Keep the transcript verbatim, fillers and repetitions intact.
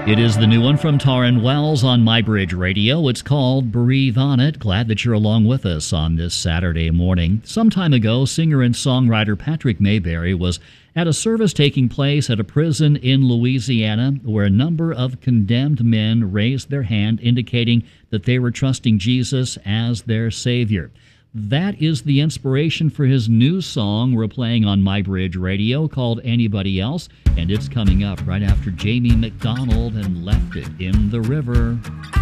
It is the new one from Taryn Wells on MyBridge Radio. It's called Breathe On It. Glad that you're along with us on this Saturday morning. Some time ago, singer and songwriter Patrick Mayberry was at a service taking place at a prison in Louisiana where a number of condemned men raised their hand indicating that they were trusting Jesus as their Savior. That is the inspiration for his new song we're playing on MyBridge Radio called Anybody Else, and it's coming up right after Jamie McDonald and Left It in the River.